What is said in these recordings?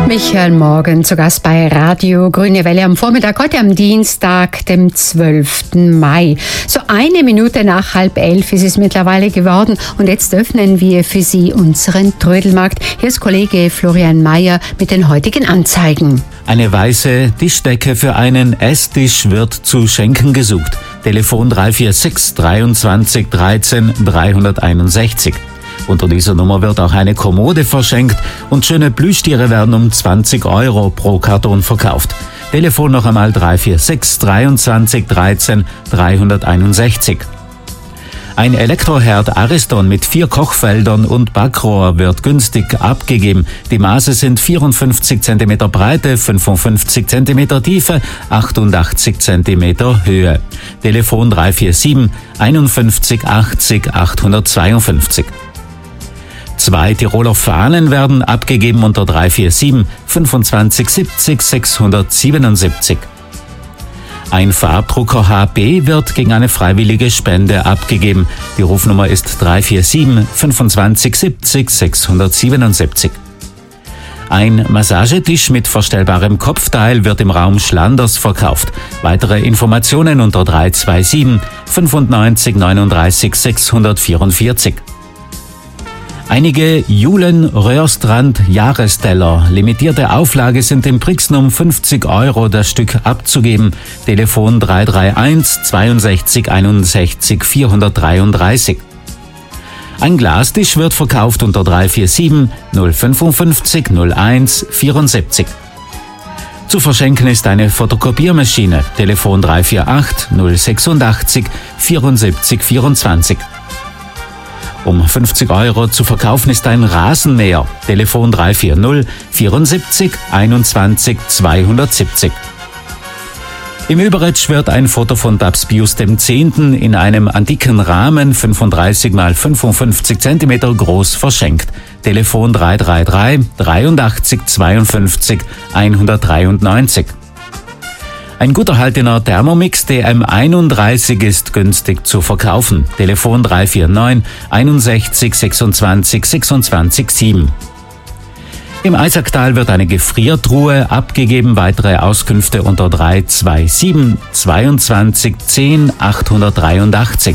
Michael Morgen zu Gast bei Radio Grüne Welle am Vormittag, heute am Dienstag, dem 12. Mai. So 1 Minute nach 10:30 ist es mittlerweile geworden und jetzt öffnen wir für Sie unseren Trödelmarkt. Hier ist Kollege Florian Mayer mit den heutigen Anzeigen. Eine weiße Tischdecke für einen Esstisch wird zu schenken gesucht. Telefon 346 23 13 361. Unter dieser Nummer wird auch eine Kommode verschenkt und schöne Plüschtiere werden um 20 € pro Karton verkauft. Telefon noch einmal 346 23 13 361. Ein Elektroherd Ariston mit 4 Kochfeldern und Backrohr wird günstig abgegeben. Die Maße sind 54 cm Breite, 55 cm Tiefe, 88 cm Höhe. Telefon 347 51 80 852. 2 Tiroler Fahnen werden abgegeben unter 347 25 70 677. Ein Farbdrucker HB wird gegen eine freiwillige Spende abgegeben. Die Rufnummer ist 347 25 70 677. Ein Massagetisch mit verstellbarem Kopfteil wird im Raum Schlanders verkauft. Weitere Informationen unter 327 95 39 644. Einige Julen Röhrstrand Jahresteller limitierte Auflage sind im Brixen um 50 € das Stück abzugeben. Telefon 331 62 61 433. Ein Glastisch wird verkauft unter 347 055 01 74. Zu verschenken ist eine Fotokopiermaschine. Telefon 348 086 74 24. Um 50 € zu verkaufen ist ein Rasenmäher. Telefon 340 74 21 270. Im Überetsch wird ein Foto von Papst Pius X. in einem antiken Rahmen 35 x 55 cm groß verschenkt. Telefon 333 83 52 193. Ein gut erhaltener Thermomix DM31 ist günstig zu verkaufen. Telefon 349 61 26 26 7. Im Eisacktal wird eine Gefriertruhe abgegeben. Weitere Auskünfte unter 327 22 10 883.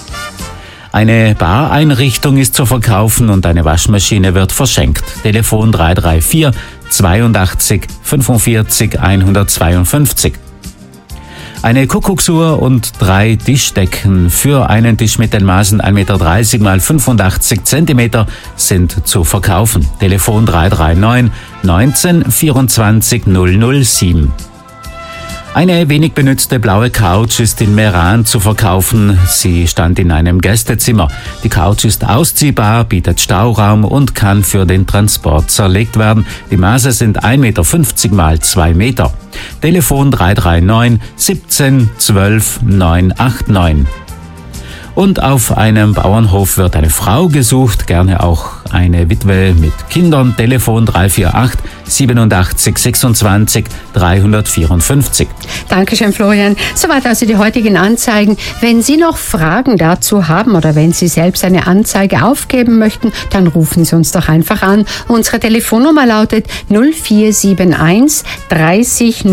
Eine Bareinrichtung ist zu verkaufen und eine Waschmaschine wird verschenkt. Telefon 334 82 45 152. Eine Kuckucksuhr und 3 Tischdecken für einen Tisch mit den Maßen 1,30 Meter x 85 cm sind zu verkaufen. Telefon 339 19 24 007. Eine wenig benützte blaue Couch ist in Meran zu verkaufen. Sie stand in einem Gästezimmer. Die Couch ist ausziehbar, bietet Stauraum und kann für den Transport zerlegt werden. Die Maße sind 1,50 Meter x 2 Meter. Telefon 339 17 12 989. Und auf einem Bauernhof wird eine Frau gesucht, gerne auch eine Witwe mit Kindern. Telefon 348 87 26 354. Dankeschön, Florian. Soweit also die heutigen Anzeigen. Wenn Sie noch Fragen dazu haben oder wenn Sie selbst eine Anzeige aufgeben möchten, dann rufen Sie uns doch einfach an. Unsere Telefonnummer lautet 0471 30